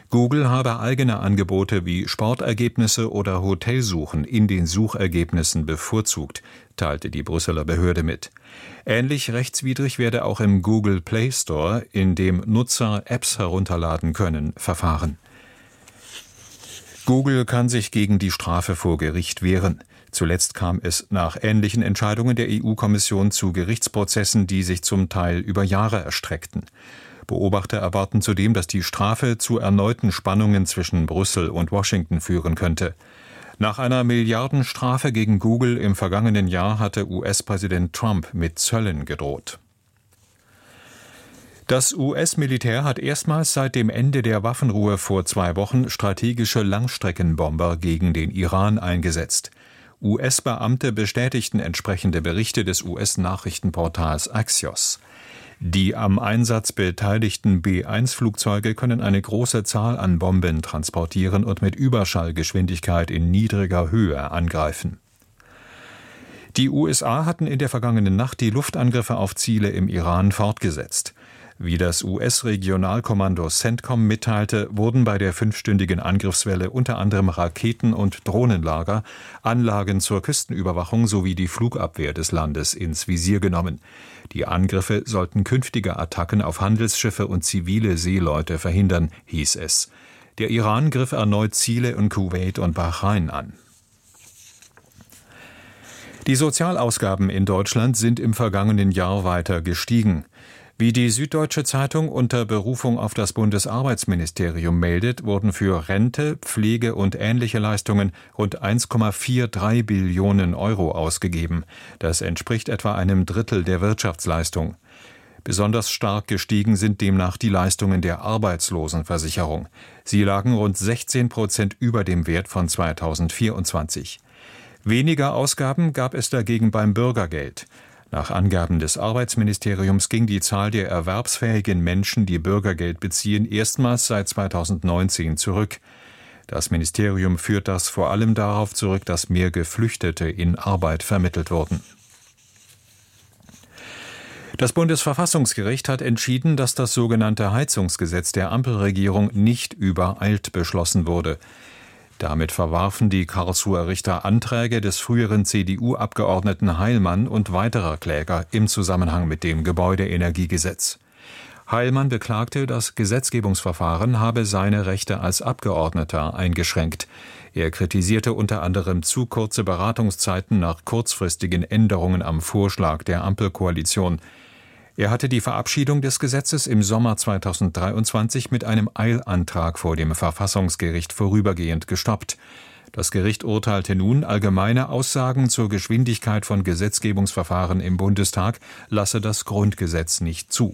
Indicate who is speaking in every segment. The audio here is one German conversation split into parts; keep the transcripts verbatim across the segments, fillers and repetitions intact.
Speaker 1: Google habe eigene Angebote wie Sportergebnisse oder Hotelsuchen in den Suchergebnissen bevorzugt, teilte die Brüsseler Behörde mit. Ähnlich rechtswidrig werde auch im Google Play Store, in dem Nutzer Apps herunterladen können, verfahren. Google kann sich gegen die Strafe vor Gericht wehren. Zuletzt kam es nach ähnlichen Entscheidungen der E U-Kommission zu Gerichtsprozessen, die sich zum Teil über Jahre erstreckten. Beobachter erwarten zudem, dass die Strafe zu erneuten Spannungen zwischen Brüssel und Washington führen könnte. Nach einer Milliardenstrafe gegen Google im vergangenen Jahr hatte U S-Präsident Trump mit Zöllen gedroht. Das U S-Militär hat erstmals seit dem Ende der Waffenruhe vor zwei Wochen strategische Langstreckenbomber gegen den Iran eingesetzt. U S-Beamte bestätigten entsprechende Berichte des U S-Nachrichtenportals Axios. Die am Einsatz beteiligten B eins Flugzeuge können eine große Zahl an Bomben transportieren und mit Überschallgeschwindigkeit in niedriger Höhe angreifen. Die U S A hatten in der vergangenen Nacht die Luftangriffe auf Ziele im Iran fortgesetzt. Wie das U S-Regionalkommando CENTCOM mitteilte, wurden bei der fünfstündigen Angriffswelle unter anderem Raketen- und Drohnenlager, Anlagen zur Küstenüberwachung sowie die Flugabwehr des Landes ins Visier genommen. Die Angriffe sollten künftige Attacken auf Handelsschiffe und zivile Seeleute verhindern, hieß es. Der Iran griff erneut Ziele in Kuwait und Bahrain an. Die Sozialausgaben in Deutschland sind im vergangenen Jahr weiter gestiegen. Wie die Süddeutsche Zeitung unter Berufung auf das Bundesarbeitsministerium meldet, wurden für Rente, Pflege und ähnliche Leistungen rund eins Komma dreiundvierzig Billionen Euro ausgegeben. Das entspricht etwa einem Drittel der Wirtschaftsleistung. Besonders stark gestiegen sind demnach die Leistungen der Arbeitslosenversicherung. Sie lagen rund sechzehn Prozent über dem Wert von zweitausendvierundzwanzig. Weniger Ausgaben gab es dagegen beim Bürgergeld. Nach Angaben des Arbeitsministeriums ging die Zahl der erwerbsfähigen Menschen, die Bürgergeld beziehen, erstmals seit zweitausendneunzehn zurück. Das Ministerium führt das vor allem darauf zurück, dass mehr Geflüchtete in Arbeit vermittelt wurden. Das Bundesverfassungsgericht hat entschieden, dass das sogenannte Heizungsgesetz der Ampelregierung nicht übereilt beschlossen wurde. Damit verwarfen die Karlsruher Richter Anträge des früheren C D U-Abgeordneten Heilmann und weiterer Kläger im Zusammenhang mit dem Gebäudeenergiegesetz. Heilmann beklagte, das Gesetzgebungsverfahren habe seine Rechte als Abgeordneter eingeschränkt. Er kritisierte unter anderem zu kurze Beratungszeiten nach kurzfristigen Änderungen am Vorschlag der Ampelkoalition. Er hatte die Verabschiedung des Gesetzes im Sommer zweitausenddreiundzwanzig mit einem Eilantrag vor dem Verfassungsgericht vorübergehend gestoppt. Das Gericht urteilte nun, allgemeine Aussagen zur Geschwindigkeit von Gesetzgebungsverfahren im Bundestag lasse das Grundgesetz nicht zu.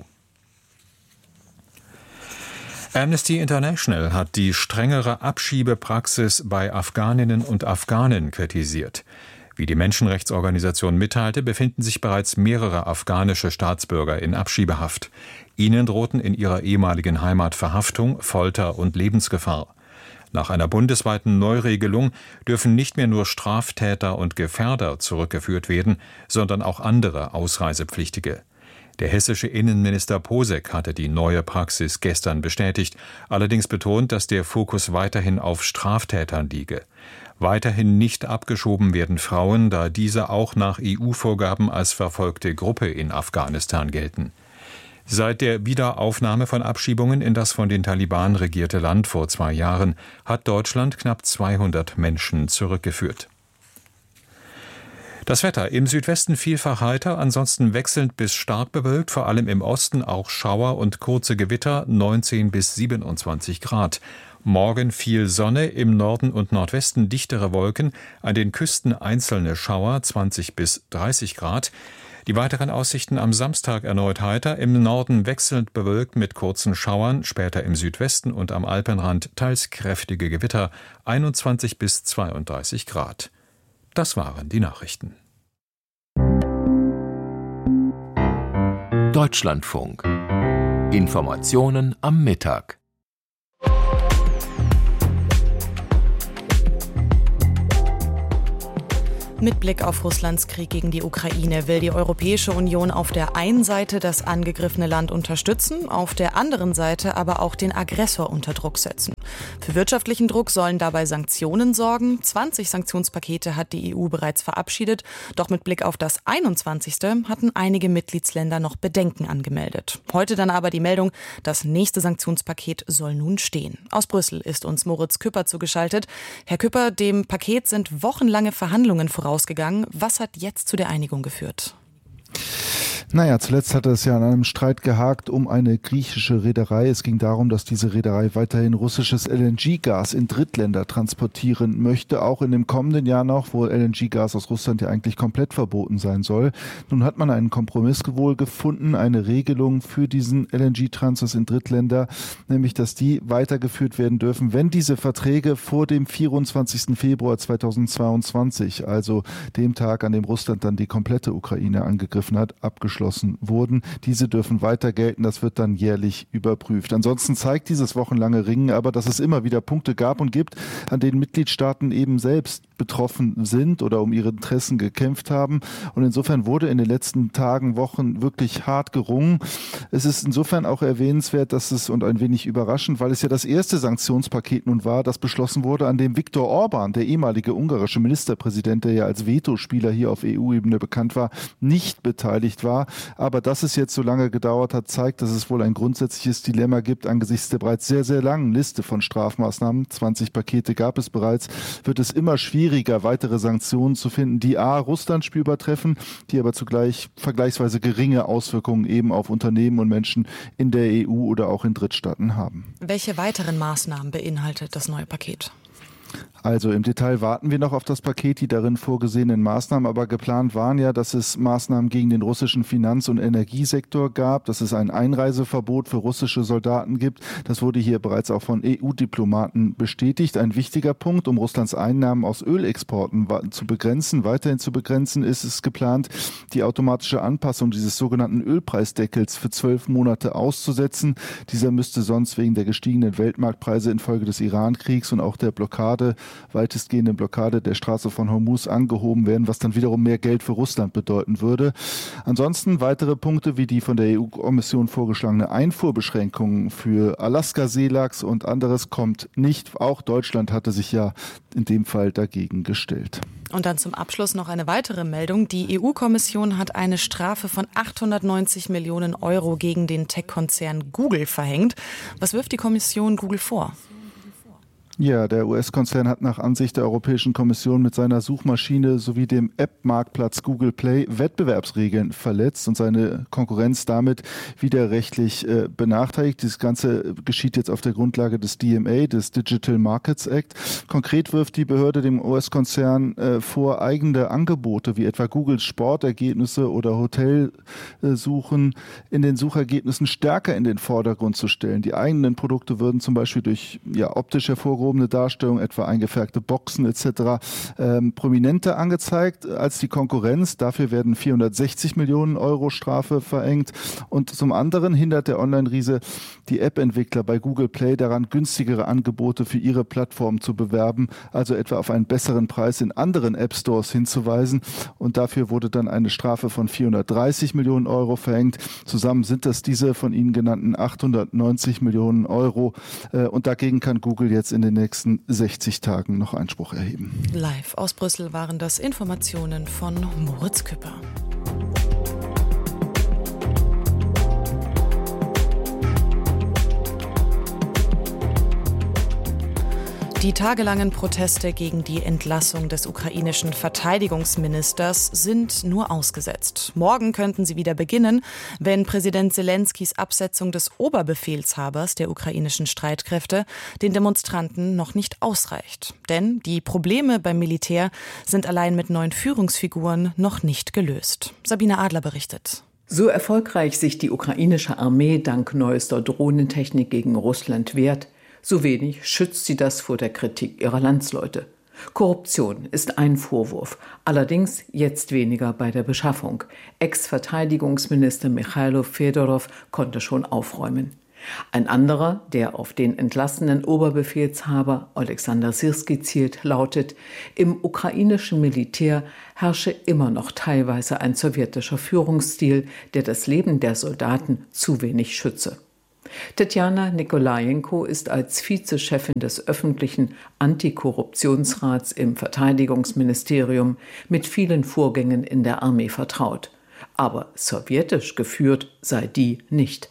Speaker 1: Amnesty International hat die strengere Abschiebepraxis bei Afghaninnen und Afghanen kritisiert. Wie die Menschenrechtsorganisation mitteilte, befinden sich bereits mehrere afghanische Staatsbürger in Abschiebehaft. Ihnen drohten in ihrer ehemaligen Heimat Verhaftung, Folter und Lebensgefahr. Nach einer bundesweiten Neuregelung dürfen nicht mehr nur Straftäter und Gefährder zurückgeführt werden, sondern auch andere Ausreisepflichtige. Der hessische Innenminister Posek hatte die neue Praxis gestern bestätigt, allerdings betont, dass der Fokus weiterhin auf Straftätern liege. Weiterhin nicht abgeschoben werden Frauen, da diese auch nach E U-Vorgaben als verfolgte Gruppe in Afghanistan gelten. Seit der Wiederaufnahme von Abschiebungen in das von den Taliban regierte Land vor zwei Jahren hat Deutschland knapp zweihundert Menschen zurückgeführt. Das Wetter: im Südwesten vielfach heiter, ansonsten wechselnd bis stark bewölkt, vor allem im Osten auch Schauer und kurze Gewitter, neunzehn bis siebenundzwanzig Grad. Morgen viel Sonne, im Norden und Nordwesten dichtere Wolken, an den Küsten einzelne Schauer, zwanzig bis dreißig Grad. Die weiteren Aussichten am Samstag erneut heiter, im Norden wechselnd bewölkt mit kurzen Schauern, später im Südwesten und am Alpenrand teils kräftige Gewitter, einundzwanzig bis zweiunddreißig Grad. Das waren die Nachrichten.
Speaker 2: Deutschlandfunk. Informationen am Mittag.
Speaker 3: Mit Blick auf Russlands Krieg gegen die Ukraine will die Europäische Union auf der einen Seite das angegriffene Land unterstützen, auf der anderen Seite aber auch den Aggressor unter Druck setzen. Für wirtschaftlichen Druck sollen dabei Sanktionen sorgen. zwanzig Sanktionspakete hat die E U bereits verabschiedet. Doch mit Blick auf das einundzwanzigste hatten einige Mitgliedsländer noch Bedenken angemeldet. Heute dann aber die Meldung, das nächste Sanktionspaket soll nun stehen. Aus Brüssel ist uns Moritz Küpper zugeschaltet. Herr Küpper, dem Paket sind wochenlange Verhandlungen vorausgegangen. Was hat jetzt zu der Einigung geführt?
Speaker 4: Naja, zuletzt hatte es ja an einem Streit gehakt um eine griechische Reederei. Es ging darum, dass diese Reederei weiterhin russisches L N G-Gas in Drittländer transportieren möchte, auch in dem kommenden Jahr noch, wo L N G-Gas aus Russland ja eigentlich komplett verboten sein soll. Nun hat man einen Kompromiss wohl gefunden, eine Regelung für diesen L N G-Transfers in Drittländer, nämlich dass die weitergeführt werden dürfen, wenn diese Verträge vor dem vierundzwanzigsten Februar zweitausendzweiundzwanzig, also dem Tag, an dem Russland dann die komplette Ukraine angegriffen hat, abgeschlossen wurden. Diese dürfen weiter gelten, das wird dann jährlich überprüft. Ansonsten zeigt dieses wochenlange Ringen aber, dass es immer wieder Punkte gab und gibt, an denen Mitgliedstaaten eben selbst betroffen sind oder um ihre Interessen gekämpft haben. Und insofern wurde in den letzten Tagen, Wochen wirklich hart gerungen. Es ist insofern auch erwähnenswert, dass es und ein wenig überraschend, weil es ja das erste Sanktionspaket nun war, das beschlossen wurde, an dem Viktor Orban, der ehemalige ungarische Ministerpräsident, der ja als Vetospieler hier auf E U-Ebene bekannt war, nicht beteiligt war. Aber dass es jetzt so lange gedauert hat, zeigt, dass es wohl ein grundsätzliches Dilemma gibt. Angesichts der bereits sehr, sehr langen Liste von Strafmaßnahmen, zwanzig Pakete gab es bereits, wird es immer schwieriger, weitere Sanktionen zu finden, die a. Russland spürbar treffen, die aber zugleich vergleichsweise geringe Auswirkungen eben auf Unternehmen und Menschen in der E U oder auch in Drittstaaten haben.
Speaker 3: Welche weiteren Maßnahmen beinhaltet das neue Paket?
Speaker 4: Also im Detail warten wir noch auf das Paket, die darin vorgesehenen Maßnahmen, aber geplant waren ja, dass es Maßnahmen gegen den russischen Finanz- und Energiesektor gab, dass es ein Einreiseverbot für russische Soldaten gibt. Das wurde hier bereits auch von E U-Diplomaten bestätigt. Ein wichtiger Punkt, um Russlands Einnahmen aus Ölexporten zu begrenzen, weiterhin zu begrenzen, ist es geplant, die automatische Anpassung dieses sogenannten Ölpreisdeckels für zwölf Monate auszusetzen. Dieser müsste sonst wegen der gestiegenen Weltmarktpreise infolge des Iran-Kriegs und auch der Blockade weitestgehende Blockade der Straße von Hormuz angehoben werden, was dann wiederum mehr Geld für Russland bedeuten würde. Ansonsten weitere Punkte wie die von der E U-Kommission vorgeschlagene Einfuhrbeschränkungen für Alaska-Seelachs und anderes kommt nicht. Auch Deutschland hatte sich ja in dem Fall dagegen gestellt.
Speaker 3: Und dann zum Abschluss noch eine weitere Meldung. Die E U-Kommission hat eine Strafe von achthundertneunzig Millionen Euro gegen den Tech-Konzern Google verhängt. Was wirft die Kommission Google vor?
Speaker 4: Ja, der U S-Konzern hat nach Ansicht der Europäischen Kommission mit seiner Suchmaschine sowie dem App-Marktplatz Google Play Wettbewerbsregeln verletzt und seine Konkurrenz damit widerrechtlich äh, benachteiligt. Das Ganze geschieht jetzt auf der Grundlage des D M A, des Digital Markets Act. Konkret wirft die Behörde dem U S-Konzern äh, vor, eigene Angebote wie etwa Googles Sportergebnisse oder Hotelsuchen äh, in den Suchergebnissen stärker in den Vordergrund zu stellen. Die eigenen Produkte würden zum Beispiel durch ja, optisch hervorgehobene Darstellung, etwa eingefärbte Boxen et cetera, ähm, prominenter angezeigt als die Konkurrenz. Dafür werden vierhundertsechzig Millionen Euro Strafe verhängt. Und zum anderen hindert der Online-Riese die App-Entwickler bei Google Play daran, günstigere Angebote für ihre Plattform zu bewerben, also etwa auf einen besseren Preis in anderen App-Stores hinzuweisen. Und dafür wurde dann eine Strafe von vierhundertdreißig Millionen Euro verhängt. Zusammen sind das diese von Ihnen genannten achthundertneunzig Millionen Euro. Und dagegen kann Google jetzt in den nächsten sechzig Tagen noch Einspruch erheben.
Speaker 3: Live aus Brüssel waren das Informationen von Moritz Küpper. Die tagelangen Proteste gegen die Entlassung des ukrainischen Verteidigungsministers sind nur ausgesetzt. Morgen könnten sie wieder beginnen, wenn Präsident Selenskys Absetzung des Oberbefehlshabers der ukrainischen Streitkräfte den Demonstranten noch nicht ausreicht. Denn die Probleme beim Militär sind allein mit neuen Führungsfiguren noch nicht gelöst. Sabine Adler berichtet.
Speaker 5: So erfolgreich sich die ukrainische Armee dank neuester Drohnentechnik gegen Russland wehrt, so wenig schützt sie das vor der Kritik ihrer Landsleute. Korruption ist ein Vorwurf, allerdings jetzt weniger bei der Beschaffung. Ex-Verteidigungsminister Michailo Fedorov konnte schon aufräumen. Ein anderer, der auf den entlassenen Oberbefehlshaber Oleksandr Syrskij zielt, lautet: Im ukrainischen Militär herrsche immer noch teilweise ein sowjetischer Führungsstil, der das Leben der Soldaten zu wenig schütze. Tatjana Nikolajenko ist als Vizechefin des öffentlichen Antikorruptionsrats im Verteidigungsministerium mit vielen Vorgängen in der Armee vertraut. Aber sowjetisch geführt sei die nicht.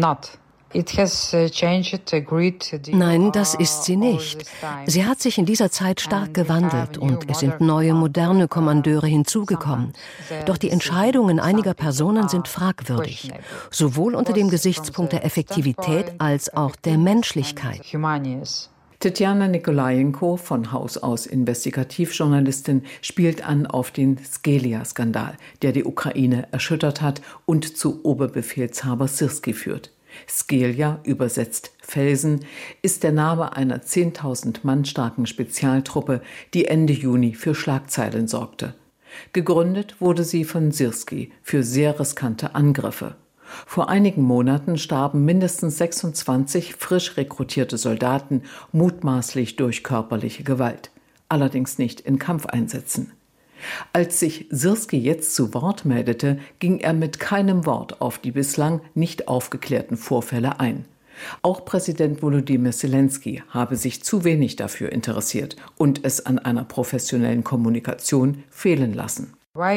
Speaker 6: Nein, das ist sie nicht. Sie hat sich in dieser Zeit stark gewandelt und es sind neue, moderne Kommandeure hinzugekommen. Doch die Entscheidungen einiger Personen sind fragwürdig, sowohl unter dem Gesichtspunkt der Effektivität als auch der Menschlichkeit.
Speaker 5: Tatjana Nikolajenko, von Haus aus Investigativjournalistin, spielt an auf den Skelia-Skandal, der die Ukraine erschüttert hat und zu Oberbefehlshaber Syrskij führt. Skelia, übersetzt Felsen, ist der Name einer zehntausend Mann starken Spezialtruppe, die Ende Juni für Schlagzeilen sorgte. Gegründet wurde sie von Syrskij für sehr riskante Angriffe. Vor einigen Monaten starben mindestens sechsundzwanzig frisch rekrutierte Soldaten mutmaßlich durch körperliche Gewalt, allerdings nicht in Kampfeinsätzen. Als sich Syrskij jetzt zu Wort meldete, ging er mit keinem Wort auf die bislang nicht aufgeklärten Vorfälle ein. Auch Präsident Volodymyr Zelensky habe sich zu wenig dafür interessiert und es an einer professionellen Kommunikation fehlen lassen.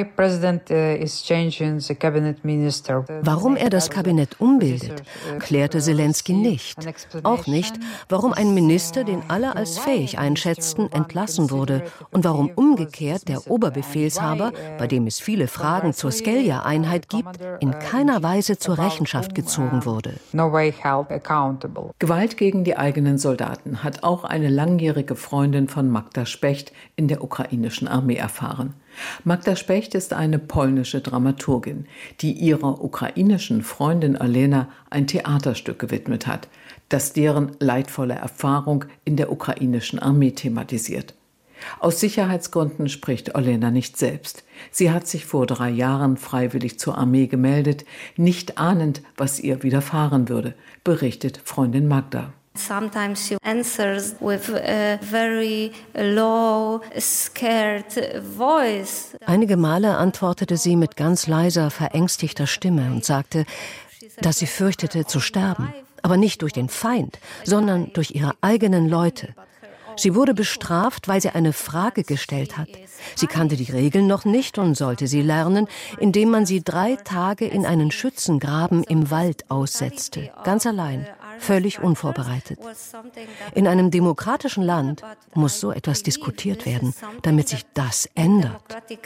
Speaker 6: Warum er das Kabinett umbildet, klärte Zelensky nicht. Auch nicht, warum ein Minister, den alle als fähig einschätzten, entlassen wurde und warum umgekehrt der Oberbefehlshaber, bei dem es viele Fragen zur Skelia-Einheit gibt, in keiner Weise zur Rechenschaft gezogen wurde.
Speaker 5: Gewalt gegen die eigenen Soldaten hat auch eine langjährige Freundin von Magda Specht in der ukrainischen Armee erfahren. Magda Specht ist eine polnische Dramaturgin, die ihrer ukrainischen Freundin Olena ein Theaterstück gewidmet hat, das deren leidvolle Erfahrung in der ukrainischen Armee thematisiert. Aus Sicherheitsgründen spricht Olena nicht selbst. Sie hat sich vor drei Jahren freiwillig zur Armee gemeldet, nicht ahnend, was ihr widerfahren würde, berichtet Freundin Magda.
Speaker 7: Sometimes she answers with a very low, scared voice.
Speaker 6: Einige Male antwortete sie mit ganz leiser, verängstigter Stimme und sagte, dass sie fürchtete zu sterben, aber nicht durch den Feind, sondern durch ihre eigenen Leute. Sie wurde bestraft, weil sie eine Frage gestellt hat. Sie kannte die Regeln noch nicht und sollte sie lernen, indem man sie drei Tage in einen Schützengraben im Wald aussetzte, ganz allein. Völlig unvorbereitet. In einem demokratischen Land muss so etwas diskutiert werden, damit sich das ändert.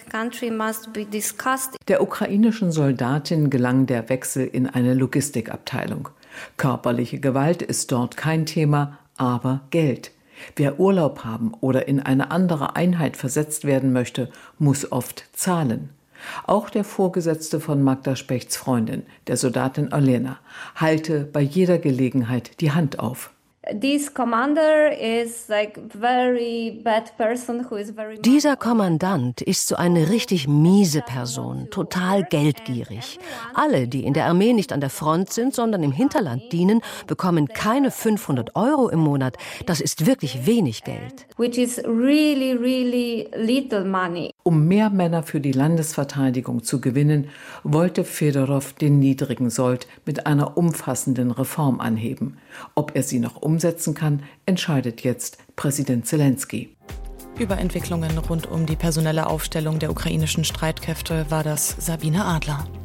Speaker 5: Der ukrainischen Soldatin gelang der Wechsel in eine Logistikabteilung. Körperliche Gewalt ist dort kein Thema, aber Geld. Wer Urlaub haben oder in eine andere Einheit versetzt werden möchte, muss oft zahlen. Auch der Vorgesetzte von Magda Spechts Freundin, der Soldatin Olena, halte bei jeder Gelegenheit die Hand auf.
Speaker 6: Dieser Kommandant ist so eine richtig miese Person, total geldgierig. Alle, die in der Armee nicht an der Front sind, sondern im Hinterland dienen, bekommen keine fünfhundert Euro im Monat. Das ist wirklich wenig Geld.
Speaker 7: Really, really little money.
Speaker 5: Um mehr Männer für die Landesverteidigung zu gewinnen, wollte Fedorow den niedrigen Sold mit einer umfassenden Reform anheben. Ob er sie noch umsetzen kann, entscheidet jetzt Präsident Zelensky.
Speaker 3: Über Entwicklungen rund um die personelle Aufstellung der ukrainischen Streitkräfte war das Sabine Adler.